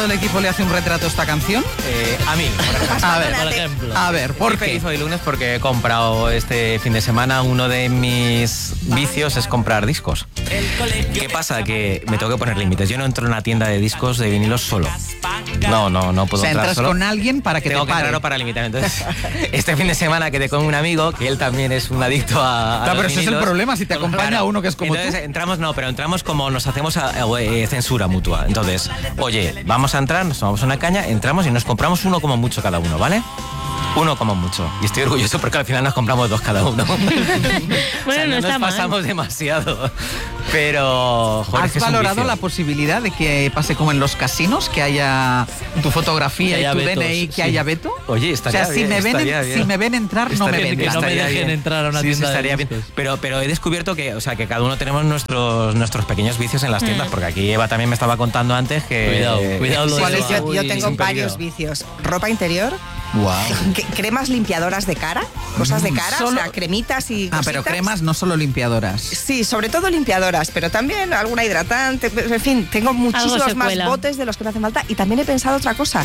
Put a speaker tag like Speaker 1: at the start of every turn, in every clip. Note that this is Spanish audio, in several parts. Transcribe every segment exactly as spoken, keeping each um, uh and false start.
Speaker 1: ¿El equipo le hace un retrato a esta canción?
Speaker 2: Eh, a mí, por ejemplo.
Speaker 1: A ver, por ejemplo. A ver, ¿por qué?
Speaker 2: Feliz hoy lunes porque he comprado este fin de semana. Uno de mis vicios es comprar discos. ¿Qué pasa? Que me tengo que poner límites. Yo no entro en una tienda de discos de vinilos solo. No, no, no puedo
Speaker 1: o sea,
Speaker 2: entrar
Speaker 1: entras
Speaker 2: solo.
Speaker 1: con alguien para que
Speaker 2: tengo
Speaker 1: te pare.
Speaker 2: que entrar para limitar. Entonces, este fin de semana quedé con un amigo que él también es un adicto a, a
Speaker 1: Claro,
Speaker 2: los
Speaker 1: pero ese es el
Speaker 2: vinilos.
Speaker 1: problema, si te acompaña
Speaker 2: Claro.
Speaker 1: uno que es como
Speaker 2: Entonces,
Speaker 1: tú.
Speaker 2: entramos, no, pero entramos como nos hacemos a, eh, censura mutua. Entonces, oye, vamos a entrar, nos tomamos una caña, entramos y nos compramos uno como mucho cada uno, ¿vale? Uno como mucho. Y estoy orgulloso porque al final nos compramos dos cada uno.
Speaker 3: Bueno,
Speaker 2: o sea, no,
Speaker 3: no está
Speaker 2: nos
Speaker 3: mal.
Speaker 2: pasamos demasiado. Pero, joder, es
Speaker 1: ¿Has
Speaker 2: que es un
Speaker 1: valorado
Speaker 2: vicio.
Speaker 1: la posibilidad de que pase como en los casinos, que haya tu fotografía
Speaker 4: Que
Speaker 1: y
Speaker 4: haya
Speaker 1: tu
Speaker 4: vetos,
Speaker 1: D N I, que
Speaker 4: sí.
Speaker 1: haya veto?
Speaker 2: Oye,
Speaker 1: O
Speaker 2: estaría
Speaker 1: sea, si
Speaker 2: bien,
Speaker 1: me, ven
Speaker 2: estaría
Speaker 1: en-
Speaker 2: bien.
Speaker 1: si me ven entrar, no me
Speaker 2: Estaría
Speaker 1: ven.
Speaker 2: bien,
Speaker 4: Que no me
Speaker 2: estaría
Speaker 4: dejen
Speaker 2: bien.
Speaker 4: entrar a una
Speaker 2: Sí,
Speaker 4: tienda
Speaker 2: sí,
Speaker 4: de
Speaker 2: estaría bien.
Speaker 4: discos.
Speaker 2: Pero, pero he descubierto que, o sea, que cada uno tenemos nuestros, nuestros pequeños vicios en las tiendas, porque aquí Eva también me estaba contando antes que...
Speaker 4: Cuidado, cuidado lo de
Speaker 5: ¿Cuál es?
Speaker 4: Eva.
Speaker 5: Yo, yo
Speaker 4: Uy,
Speaker 5: tengo
Speaker 2: sin
Speaker 5: varios
Speaker 2: peligro.
Speaker 5: vicios. Ropa interior,
Speaker 1: Wow.
Speaker 5: que- cremas limpiadoras de cara, cosas de cara,
Speaker 1: Solo-
Speaker 5: o sea, cremitas y
Speaker 1: Ah, pero
Speaker 5: cositas.
Speaker 1: cremas, no solo limpiadoras.
Speaker 5: Sí, sobre todo limpiadoras, pero también alguna hidratante. En fin, tengo muchísimos
Speaker 3: se
Speaker 5: más
Speaker 3: cuela.
Speaker 5: botes de los que me hacen falta. Y también he pensado otra cosa.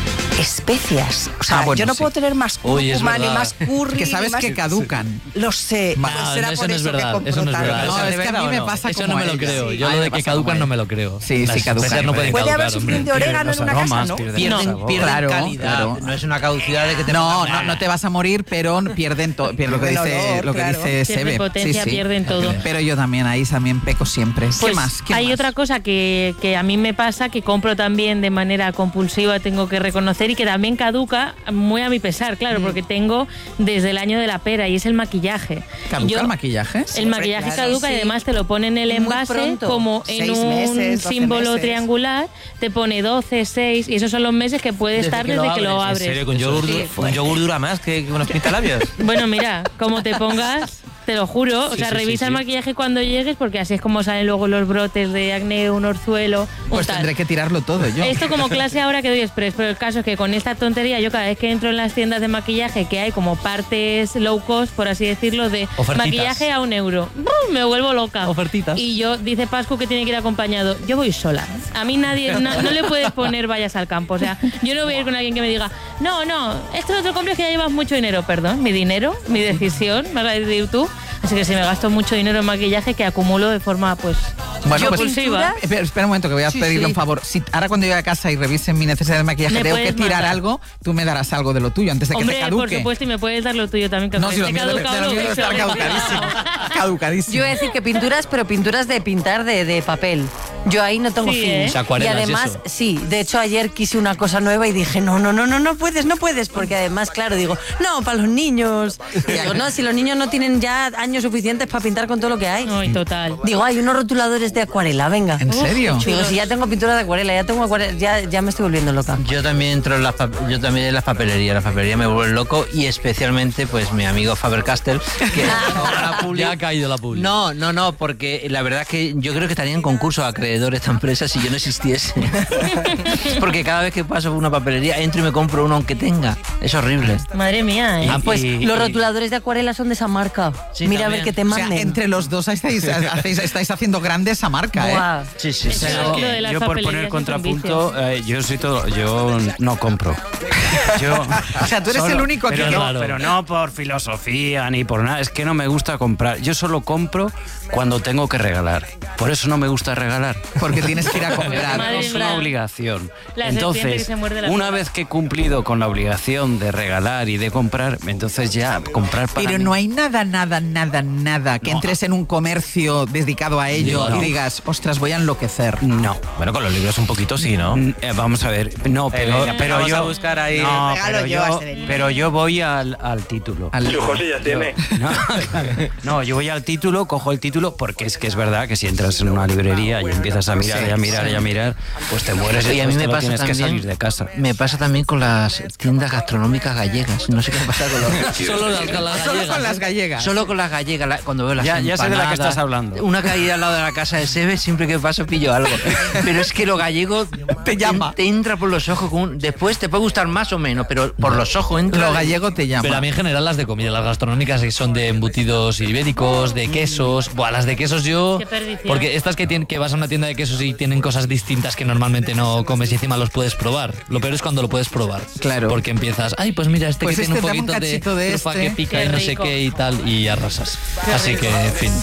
Speaker 5: Especias. O sea,
Speaker 1: Ah, bueno,
Speaker 5: yo no
Speaker 1: sí.
Speaker 5: puedo tener más
Speaker 4: Uy, es
Speaker 5: cúrcuma ni
Speaker 4: verdad.
Speaker 5: más curry.
Speaker 1: Que
Speaker 5: ni
Speaker 1: sabes
Speaker 5: más-
Speaker 1: que caducan.
Speaker 5: Lo sé.
Speaker 4: No,
Speaker 5: pues será
Speaker 4: no, eso
Speaker 5: por
Speaker 4: no es
Speaker 5: eso que
Speaker 4: verdad,
Speaker 5: compro
Speaker 4: eso no es
Speaker 5: tanto.
Speaker 4: verdad.
Speaker 1: No,
Speaker 2: ¿Eso
Speaker 1: es
Speaker 2: de
Speaker 1: que a
Speaker 2: verdad
Speaker 1: mí
Speaker 2: o
Speaker 1: me
Speaker 2: no?
Speaker 1: pasa
Speaker 4: Eso
Speaker 1: como
Speaker 4: no me
Speaker 1: a
Speaker 4: lo
Speaker 1: ellas.
Speaker 4: creo. Yo
Speaker 1: A mí
Speaker 4: lo
Speaker 1: me
Speaker 4: de que
Speaker 1: pasa como
Speaker 4: caducan
Speaker 1: a
Speaker 4: no
Speaker 1: ellas.
Speaker 4: me lo creo.
Speaker 1: Sí, sí,
Speaker 4: Las
Speaker 1: caducan.
Speaker 4: especias no pueden
Speaker 5: Puede
Speaker 4: caducar,
Speaker 5: haber
Speaker 4: hombre.
Speaker 5: suficiente orégano
Speaker 6: Los
Speaker 5: en una
Speaker 6: aromas
Speaker 5: casa, ¿no?
Speaker 6: pierden,
Speaker 4: Pierden-
Speaker 6: sabor.
Speaker 4: pierden
Speaker 1: Claro,
Speaker 4: calidad.
Speaker 1: claro.
Speaker 6: No es una caducidad de que te
Speaker 1: No,
Speaker 6: pongan-
Speaker 1: no, no te vas a morir, pero pierden todo. Lo que
Speaker 5: Pierden
Speaker 1: dice,
Speaker 5: olor,
Speaker 1: lo que
Speaker 5: claro.
Speaker 1: dice
Speaker 3: Pierden
Speaker 1: Sebe.
Speaker 3: potencia,
Speaker 1: Sí, sí.
Speaker 3: pierden todo.
Speaker 1: Pero yo también ahí también peco siempre. ¿Qué
Speaker 3: Pues
Speaker 1: más? ¿Qué
Speaker 3: hay
Speaker 1: más?
Speaker 3: otra cosa que, que a mí me pasa, que compro también de manera compulsiva, tengo que reconocer, y que también caduca muy a mi pesar, claro,
Speaker 1: Mm.
Speaker 3: porque tengo desde el año de la pera, y es el maquillaje.
Speaker 1: ¿Caduca
Speaker 3: Yo-
Speaker 1: el maquillaje?
Speaker 3: El maquillaje
Speaker 5: claro,
Speaker 3: caduca
Speaker 5: sí.
Speaker 3: y además te lo pone en el
Speaker 5: Muy
Speaker 3: envase
Speaker 5: pronto.
Speaker 3: como en
Speaker 5: Seis
Speaker 3: un
Speaker 5: meses, doce
Speaker 3: símbolo
Speaker 5: meses.
Speaker 3: triangular, te pone doce, seis, y esos son los meses que puede
Speaker 4: Desde
Speaker 3: estar
Speaker 4: que lo
Speaker 3: desde que lo
Speaker 4: abres,
Speaker 3: abres.
Speaker 2: ¿En serio? ¿Con yogur,
Speaker 5: Sí,
Speaker 2: dura-
Speaker 5: fue.
Speaker 2: un yogur dura más que que unos pintalabios?
Speaker 3: Bueno, mira, como te pongas, te lo juro, o
Speaker 4: Sí,
Speaker 3: sea,
Speaker 4: sí,
Speaker 3: revisa
Speaker 4: sí,
Speaker 3: el
Speaker 4: sí.
Speaker 3: maquillaje cuando llegues, porque así es como salen luego los brotes de acné, un orzuelo, un
Speaker 1: Pues
Speaker 3: tal.
Speaker 1: tendré que tirarlo todo yo.
Speaker 3: Esto como clase ahora que doy express, pero el caso es que con esta tontería yo cada vez que entro en las tiendas de maquillaje, que hay como partes low cost, por así decirlo, de
Speaker 4: Ofertitas.
Speaker 3: maquillaje a un euro, ¡brum! Me vuelvo loca.
Speaker 4: Ofertitas.
Speaker 3: Y yo, dice Pascu que tiene que ir acompañado, yo voy sola. A mí nadie, no, no le puedes poner vayas al campo, o sea, yo no voy a ir con alguien que me diga, no, no, esto no te lo compres que ya llevas mucho dinero, perdón, mi dinero, mi decisión, me vas a decir tú. Así que si me gasto mucho dinero en maquillaje que acumulo de forma, pues,
Speaker 1: Bueno, pues
Speaker 3: compulsiva.
Speaker 1: espera, espera un momento que voy a
Speaker 5: Sí,
Speaker 1: pedirle
Speaker 5: sí.
Speaker 1: un favor. Si ahora cuando llegue a casa y revisen mi necesidad de maquillaje
Speaker 3: Me
Speaker 1: tengo que
Speaker 3: puedes
Speaker 1: tirar
Speaker 3: mandar.
Speaker 1: algo, tú me darás algo de lo tuyo antes de que
Speaker 3: Hombre,
Speaker 1: se
Speaker 3: por
Speaker 1: caduque.
Speaker 3: supuesto, y me puedes dar lo tuyo también, que
Speaker 1: No,
Speaker 3: aunque
Speaker 1: si lo
Speaker 3: esté
Speaker 1: mío debe,
Speaker 3: caducado,
Speaker 1: lo mío debe
Speaker 3: lo
Speaker 1: estar
Speaker 3: uso.
Speaker 1: caducadísimo. Caducadísimo.
Speaker 7: Yo iba a decir que pinturas, pero pinturas de pintar de, de papel. Yo ahí no tengo
Speaker 3: Sí,
Speaker 7: fin.
Speaker 3: ¿eh?
Speaker 4: O sea,
Speaker 7: Y
Speaker 4: acuarelas y
Speaker 7: además,
Speaker 4: eso.
Speaker 7: sí, de hecho ayer quise una cosa nueva y dije, no, no, no, no, no puedes, no puedes, porque además, claro, digo, no, para los niños. Digo, no, si los niños no tienen ya años suficientes para pintar con todo lo que hay.
Speaker 3: Ay, total.
Speaker 7: Digo, hay unos rotuladores de acuarela, venga.
Speaker 1: ¿En serio?
Speaker 7: Digo, si ya tengo pintura de acuarela, ya tengo acuarela, ya, ya me estoy volviendo loca.
Speaker 6: Yo también entro en las pap- yo también en las papelerías, las papelerías me vuelven loco y especialmente pues mi amigo Faber-Castell que la publi-
Speaker 4: Ya ha caído la publi.
Speaker 6: No, no, no, porque la verdad es que yo creo que estaría en concurso de acreedores esta empresa si yo no existiese. Porque cada vez que paso por una papelería entro y me compro uno aunque tenga. Es horrible.
Speaker 3: Madre mía, ¿eh?
Speaker 7: Ah, pues
Speaker 6: y-
Speaker 7: los
Speaker 6: y-
Speaker 7: rotuladores de acuarela son de esa marca.
Speaker 6: Sí,
Speaker 7: Mira a
Speaker 6: también.
Speaker 7: ver que te
Speaker 1: O sea,
Speaker 7: manden.
Speaker 1: entre los dos estáis, hacéis- estáis haciendo grande esa marca, ¿eh?
Speaker 7: Buah.
Speaker 6: Sí, sí, sí.
Speaker 3: Pero- Lo de las
Speaker 8: Yo por
Speaker 3: papelerías
Speaker 8: poner
Speaker 3: es un
Speaker 8: contrapunto, eh, yo soy todo, yo no compro. Yo,
Speaker 1: O sea, tú eres el único aquí
Speaker 8: pero
Speaker 1: que-
Speaker 8: no,
Speaker 4: Claro.
Speaker 8: pero no por filosofía ni por nada, es que no me gusta comprar. Yo solo compro cuando tengo que regalar. Por eso no me gusta regalar.
Speaker 1: Porque tienes que ir a comprar.
Speaker 3: Madre
Speaker 8: Es una
Speaker 3: mía.
Speaker 8: obligación.
Speaker 3: La serpiente que
Speaker 8: Entonces,
Speaker 3: se muerde la
Speaker 8: una
Speaker 3: cola.
Speaker 8: vez que he cumplido con la obligación de regalar y de comprar, entonces ya comprar para
Speaker 1: Pero
Speaker 8: mí.
Speaker 1: no hay nada, nada, nada, nada que
Speaker 8: No.
Speaker 1: entres en un comercio dedicado a ello
Speaker 8: No.
Speaker 1: y digas, ostras, voy a enloquecer.
Speaker 8: No.
Speaker 2: Bueno, con los libros un poquito sí, ¿no?
Speaker 8: Mm, eh, vamos a ver, no, pero,
Speaker 2: venga,
Speaker 8: pero
Speaker 2: vamos
Speaker 8: yo
Speaker 2: a buscar ahí-
Speaker 8: no,
Speaker 5: Regalo
Speaker 8: pero
Speaker 5: yo a
Speaker 8: yo,
Speaker 5: Severino.
Speaker 8: pero yo voy al, al título.
Speaker 1: Al-
Speaker 9: ya tiene.
Speaker 8: No, no, yo voy al título, cojo el título, porque es que es verdad que si entras en una librería y empiezas a mirar
Speaker 1: Sí,
Speaker 8: y a mirar
Speaker 1: sí.
Speaker 8: y a mirar, pues te mueres y
Speaker 6: Y a mí
Speaker 8: después
Speaker 6: me
Speaker 8: te lo
Speaker 6: pasa
Speaker 8: tienes que
Speaker 6: también,
Speaker 8: salir de casa.
Speaker 6: me pasa también con las tiendas gastronómicas gallegas. No sé qué pasa con los...
Speaker 4: Solo las, las
Speaker 1: Solo
Speaker 4: gallegas,
Speaker 1: con las
Speaker 4: ¿eh?
Speaker 1: gallegas.
Speaker 6: Solo con las gallegas, la- cuando veo las
Speaker 8: Ya- ya sé de la que
Speaker 6: empanadas,
Speaker 8: estás hablando.
Speaker 6: Una caída al lado de la casa de Sebe, siempre que paso pillo algo. Pero es que lo gallego
Speaker 1: Te llama.
Speaker 6: Te entra por los ojos. Con un- después te puede gustar más o menos, pero por los ojos entra.
Speaker 1: Lo gallego te llama.
Speaker 4: Pero a mí en general las de comida, las gastronómicas que son de embutidos ibéricos, de quesos. Buah, las de quesos yo...
Speaker 3: Qué perdición.
Speaker 4: Porque estas que, tienen, que vas a una tienda tienda de quesos y tienen cosas distintas que normalmente no comes y encima los puedes probar. Lo peor es cuando lo puedes probar.
Speaker 1: Claro.
Speaker 4: Porque empiezas, ay, pues mira, este
Speaker 1: Pues
Speaker 4: que
Speaker 1: este,
Speaker 4: tiene un
Speaker 1: dame un
Speaker 4: poquito de
Speaker 1: cachito de
Speaker 4: trufa
Speaker 1: este.
Speaker 4: que pica
Speaker 3: Qué
Speaker 4: y no sé
Speaker 3: rico.
Speaker 4: qué y tal, y arrasas. Así que, en fin.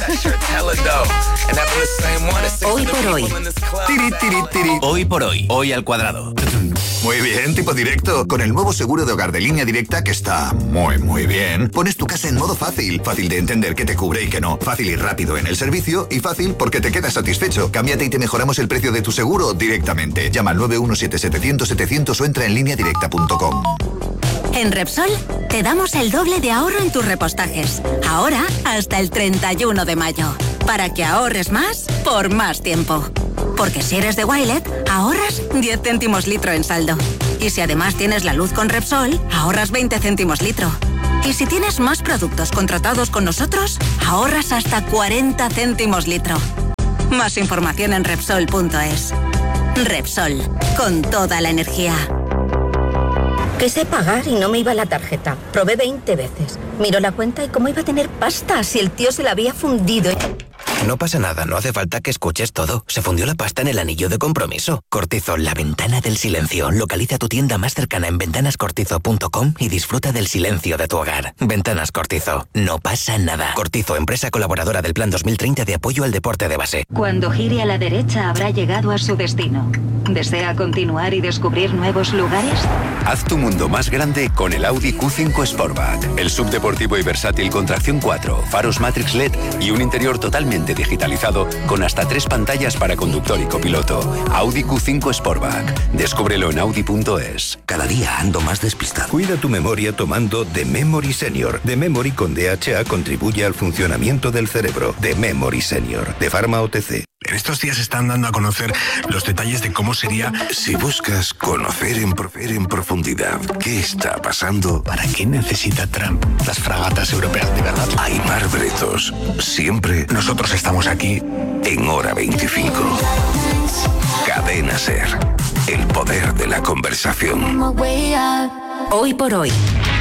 Speaker 9: Hoy por hoy.
Speaker 10: Tiri, tiri, tiri.
Speaker 11: Hoy por hoy, hoy al cuadrado.
Speaker 10: Muy bien, tipo directo. Con el nuevo seguro de hogar de Línea Directa, que está muy, muy bien, pones tu casa en modo fácil. Fácil de entender que te cubre y que no. Fácil y rápido en el servicio y fácil porque te quedas satisfecho. Cámbiate y te mejoramos el precio de tu seguro directamente. Llama al nueve uno siete setecientos setecientos o entra en línea directa punto com.
Speaker 9: En Repsol te damos el doble de ahorro en tus repostajes. Ahora hasta el treinta y uno de mayo. Para que ahorres más por más tiempo. Porque si eres de Wilet, ahorras diez céntimos litro en saldo. Y si además tienes la luz con Repsol, ahorras veinte céntimos litro. Y si tienes más productos contratados con nosotros, ahorras hasta cuarenta céntimos litro. Más información en Repsol punto es. Repsol, con toda la energía.
Speaker 12: Que sé pagar y no me iba la tarjeta. Probé veinte veces. Miro la cuenta y cómo iba a tener pasta si el tío se la había fundido.
Speaker 11: No pasa nada, no hace falta que escuches todo. Se fundió la pasta en el anillo de compromiso. Cortizo, la ventana del silencio. Localiza tu tienda más cercana en ventanas cortizo punto com y disfruta del silencio de tu hogar. Ventanas Cortizo, no pasa nada. Cortizo, empresa colaboradora del Plan dos mil treinta de apoyo al deporte de base.
Speaker 13: Cuando gire a la derecha habrá llegado a su destino. ¿Desea continuar y descubrir nuevos lugares?
Speaker 14: Haz tu mundo más grande con el Audi Q cinco Sportback. El subdeportivo y versátil con tracción cuatro, faros Matrix L E D y un interior totalmente digitalizado con hasta tres pantallas para conductor y copiloto. Audi Q cinco Sportback. Descúbrelo en audi punto es.
Speaker 15: Cada día ando más despistado. Cuida tu memoria tomando The Memory Senior. The Memory con D H A contribuye al funcionamiento del cerebro. The Memory Senior, de Pharma O T C.
Speaker 16: En estos días están dando a conocer los detalles de cómo sería...
Speaker 15: Si buscas conocer en, profer en profundidad qué está pasando...
Speaker 16: ¿Para qué necesita Trump las fragatas europeas de verdad?
Speaker 15: Hay Mar Bretos. Siempre
Speaker 16: nosotros estamos aquí
Speaker 15: en Hora veinticinco. Cadena Ser. El poder de la conversación.
Speaker 9: Hoy por hoy.